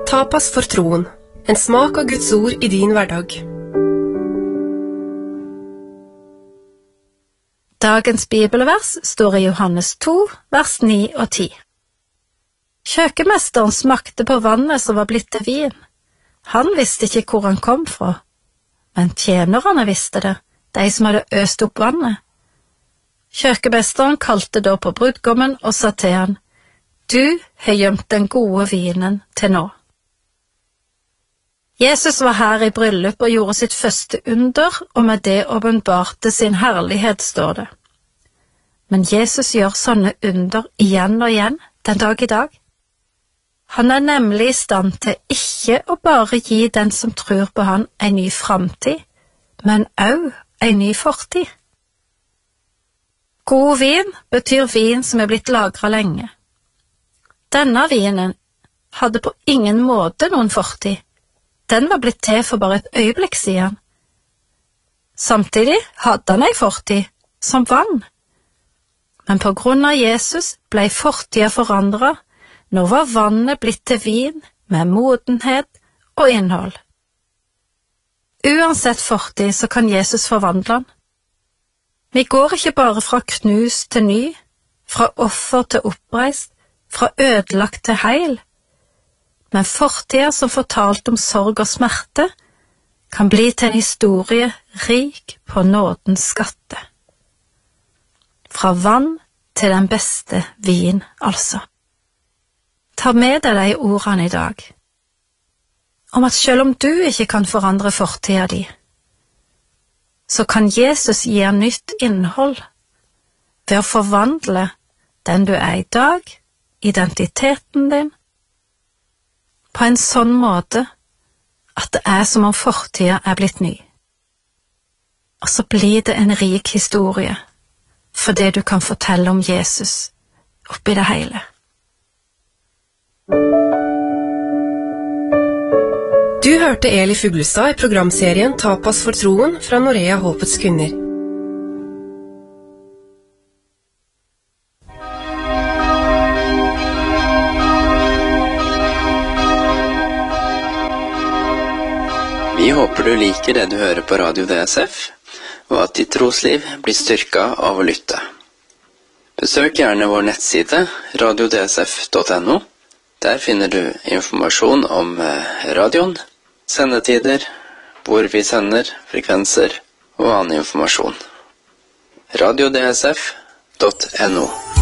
Tapas for troen. En smak av Guds ord i din hverdag. Dagens bibelvers står i Johannes 2, vers 9 og 10. Kjøkkenmesteren smakte på vannet som var blitt til vin. Han visste ikke hvor han kom fra, men tjenerne visste det, de som hadde øst opp vannet. Kjøkkenmesteren kalte da på brudgommen og sa til han, «Du har gjemt den gode vinen til nå.» Jesus var her i bryllup og gjorde sitt første under, og med det åpenbarte sin herlighet, står det. Men Jesus gjør sånne under igjen og igjen, den dag i dag. Han er nemlig i stand til ikke å bare gi den som tror på han en ny framtid, men også en ny fortid. God vin betyr vin som er blitt lagret lenge. Denne vinen hadde på ingen måte noen fortid. Den var blitt til for bare et øyeblikk siden. Samtidig hadde han en fortid, som vann. Men på grunn av Jesus ble fortida forandret. Nå var vannet blitt til vin med modenhet og innhold. Uansett fortid så kan Jesus forvandle den. Vi går ikke bare fra knus til ny, fra offer til oppreist, fra ødelagt til heil. Men fortida som fortalte om sorg og smerte, kan bli til en historie rik på nådens skatte. Fra vann til den beste vin, altså. Ta med deg de ordene i dag, om at selv om du ikke kan forandre fortida di, så kan Jesus gi deg nytt innhold ved å forvandle den du er i dag, identiteten din, på en sånn måte at det er som om fortida er blitt ny. Og så blir det en rik historie, for det du kan fortelle om Jesus oppi det hele. Du hørte Eli Fuglestad i programserien Tapas for troen fra Norea Håpets kvinner. Vi håper du liker det du hører på Radio DSF, og at ditt trosliv blir styrket av å lytte. Besøk gjerne vår nettside radiodsf.no. Der finner du informasjon om radioen, sendetider, hvor vi sender, frekvenser og annen informasjon. radiodsf.no